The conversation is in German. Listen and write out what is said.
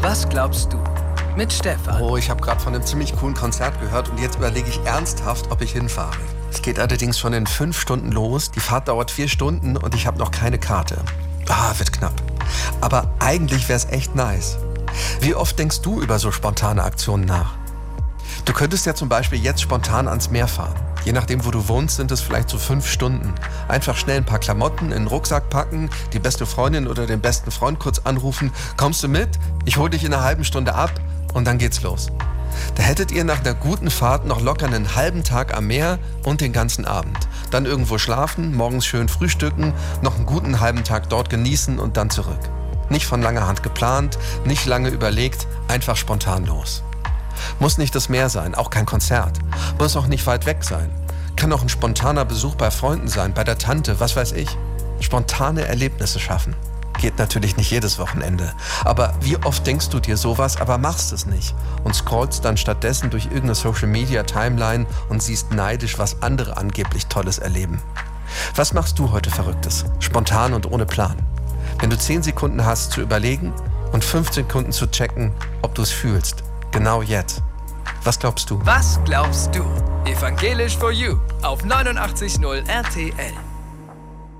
Was glaubst du? Mit Stefan. Oh, ich habe gerade von einem ziemlich coolen Konzert gehört und jetzt überlege ich ernsthaft, ob ich hinfahre. Es geht allerdings schon in 5 Stunden los. Die Fahrt dauert 4 Stunden und ich habe noch keine Karte. Wird knapp. Aber eigentlich wäre es echt nice. Wie oft denkst du über so spontane Aktionen nach? Du könntest ja zum Beispiel jetzt spontan ans Meer fahren. Je nachdem, wo du wohnst, sind es vielleicht so 5 Stunden. Einfach schnell ein paar Klamotten in den Rucksack packen, die beste Freundin oder den besten Freund kurz anrufen. Kommst du mit? Ich hole dich in einer halben Stunde ab und dann geht's los. Da hättet ihr nach einer guten Fahrt noch locker einen halben Tag am Meer und den ganzen Abend. Dann irgendwo schlafen, morgens schön frühstücken, noch einen guten halben Tag dort genießen und dann zurück. Nicht von langer Hand geplant, nicht lange überlegt, einfach spontan los. Muss nicht das Meer sein, auch kein Konzert. Muss auch nicht weit weg sein. Kann auch ein spontaner Besuch bei Freunden sein, bei der Tante, was weiß ich. Spontane Erlebnisse schaffen. Geht natürlich nicht jedes Wochenende. Aber wie oft denkst du dir sowas, aber machst es nicht? Und scrollst dann stattdessen durch irgendeine Social-Media-Timeline und siehst neidisch, was andere angeblich Tolles erleben. Was machst du heute Verrücktes? Spontan und ohne Plan. Wenn du 10 Sekunden hast zu überlegen und 5 Sekunden zu checken, ob du es fühlst. Genau jetzt. Was glaubst du? Was glaubst du? Evangelisch for You auf 89.0 RTL.